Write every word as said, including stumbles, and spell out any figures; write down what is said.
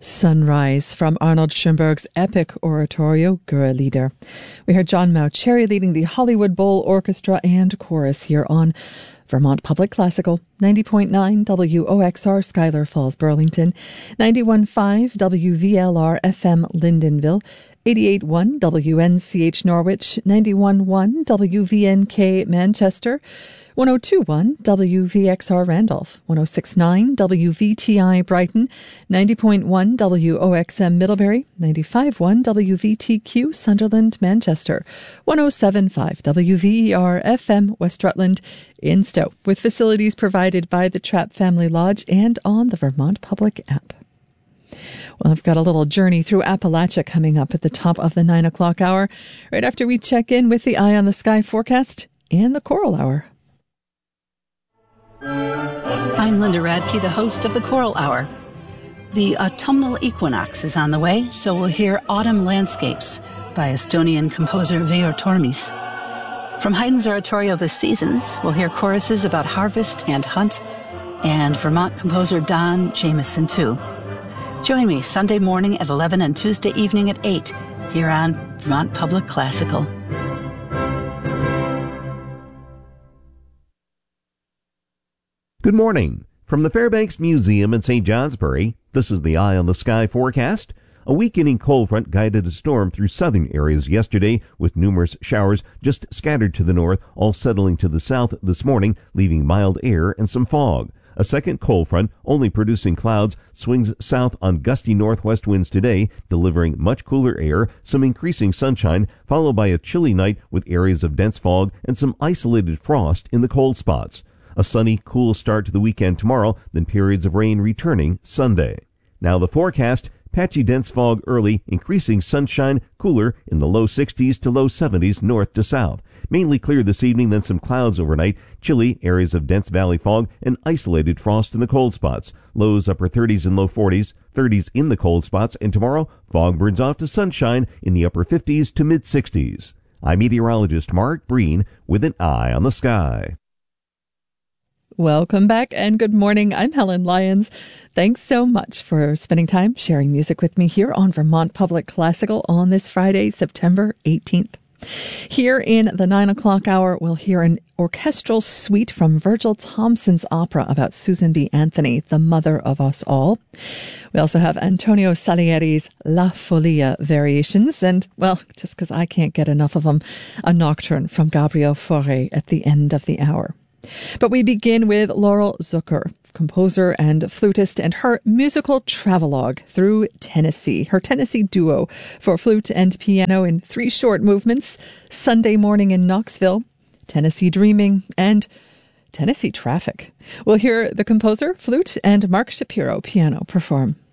Sunrise from Arnold Schoenberg's epic oratorio, Gurre-Lieder. We heard John Mauceri leading the Hollywood Bowl Orchestra and Chorus here on Vermont Public Classical, ninety point nine W O X R Schuyler Falls, Burlington, ninety-one point five W V L R F M Lyndonville, eighty-eight point one W N C H Norwich, ninety-one point one W V N K Manchester, one oh two point one W V X R Randolph, one oh six point nine W V T I Brighton, ninety point one W O X M Middlebury, ninety-five point one W V T Q Sunderland Manchester, one oh seven point five W V E R F M West Rutland in Stowe, with facilities provided by the Trapp Family Lodge and on the Vermont Public app. Well, I've got a little journey through Appalachia coming up at the top of the nine o'clock hour, right after we check in with the Eye on the Sky forecast and the Choral Hour. I'm Linda Radke, the host of the Choral Hour. The autumnal equinox is on the way, so we'll hear Autumn Landscapes by Estonian composer Veyor Tormis. From Haydn's oratorio The Seasons, we'll hear choruses about harvest and hunt, and Vermont composer Don Jamieson, too. Join me Sunday morning at eleven and Tuesday evening at eight here on Vermont Public Classical. Good morning. From the Fairbanks Museum in Saint Johnsbury, this is the Eye on the Sky forecast. A weakening cold front guided a storm through southern areas yesterday, with numerous showers just scattered to the north, all settling to the south this morning, leaving mild air and some fog. A second cold front, only producing clouds, swings south on gusty northwest winds today, delivering much cooler air, some increasing sunshine, followed by a chilly night with areas of dense fog and some isolated frost in the cold spots. A sunny, cool start to the weekend tomorrow, then periods of rain returning Sunday. Now the forecast: patchy dense fog early, increasing sunshine, cooler in the low sixties to low seventies north to south. Mainly clear this evening, then some clouds overnight, chilly areas of dense valley fog, and isolated frost in the cold spots. Lows upper thirties and low forties, thirties in the cold spots, and tomorrow fog burns off to sunshine in the upper fifties to mid sixties. I'm meteorologist Mark Breen with an Eye on the Sky. Welcome back and good morning. I'm Helen Lyons. Thanks so much for spending time sharing music with me here on Vermont Public Classical on this Friday, September eighteenth. Here in the nine o'clock hour, we'll hear an orchestral suite from Virgil Thomson's opera about Susan B. Anthony, the mother of us all. We also have Antonio Salieri's La Folia variations, and, well, just because I can't get enough of them, a nocturne from Gabriel Fauré at the end of the hour. But we begin with Laurel Zucker, composer and flutist, and her musical travelogue through Tennessee, her Tennessee duo for flute and piano in three short movements: Sunday Morning in Knoxville, Tennessee Dreaming, and Tennessee Traffic. We'll hear the composer, flute, and Mark Shapiro piano perform.